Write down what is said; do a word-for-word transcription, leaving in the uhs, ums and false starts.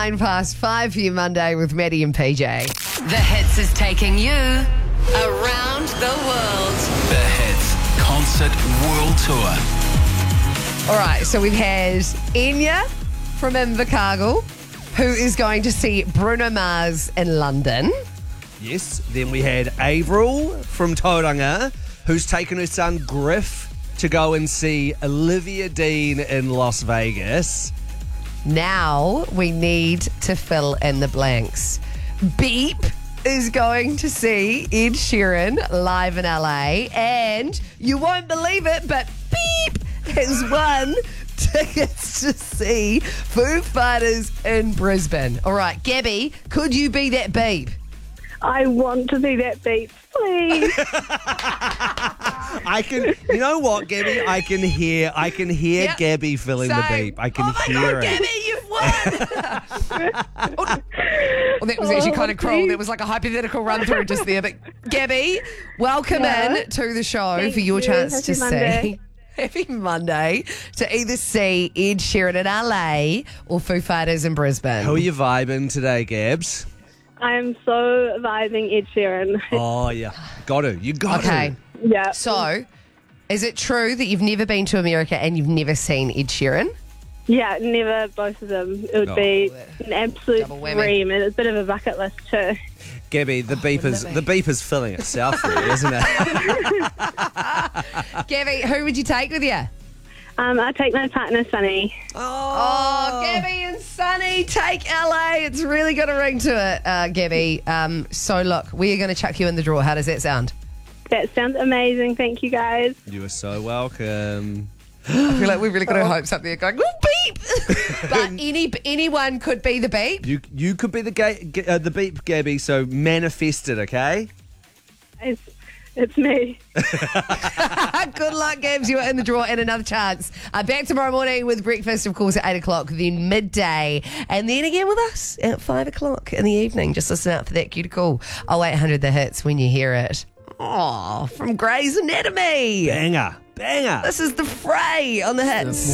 nine past five for your Monday with Maddie and P J. The Hits is taking you around the world. The Hits Concert World Tour. All right, so we've had Enya from Invercargill, who is going to see Bruno Mars in London. Yes, then we had Avril from Tauranga, who's taken her son Griff to go and see Olivia Dean in Las Vegas. Now we need to fill in the blanks. Beep is going to see Ed Sheeran live in L A, and you won't believe it, but Beep has won tickets to see Foo Fighters in Brisbane. All right, Gabby, could you be that Beep? I want to be that beat, please. I can, you know what, Gabby? I can hear, I can hear Yep. Gabby filling the Same. beep. I can oh my hear God, it. Gabby, you've won! Well, that was actually kind of cruel. That was like a hypothetical run through just there. But Gabby, welcome Yeah. in to the show Thank for your you. chance Happy to Monday. see. Happy Monday to either see Ed Sheeran in L A or Foo Fighters in Brisbane. How are you vibing today, Gabs? I am so vibing Ed Sheeran. Oh, yeah. Got to. You got Okay, to. Yeah. so is it true that you've never been to America and you've never seen Ed Sheeran? Yeah, never both of them. It would Oh. be an absolute Double whammy. dream, and it's a bit of a bucket list too. Gabby, the beep is it be? the beep is filling itself for you, isn't it? Gabby, who would you take with you? Um, I take my partner, Sunny. Oh, Gabby and Sunny, take L A. It's really got a ring to it, uh, Gabby. Um, so, look, we are going to chuck you in the drawer. How does that sound? That sounds amazing. Thank you, guys. You are so welcome. I feel like we've really got our hopes up there going, oh, beep. But any anyone could be the beep. You you could be the ga- ga- uh, the beep, Gabby. So manifest it, okay? It's, it's me. Good luck, Gabs. You are in the drawer and another chance. Uh, back tomorrow morning with breakfast, of course, at eight o'clock, then midday, and then again with us at five o'clock in the evening. Just listen out for that cue to call. oh eight hundred the hits when you hear it. Oh, from Grey's Anatomy. Banger, banger. This is The Fray on the hits.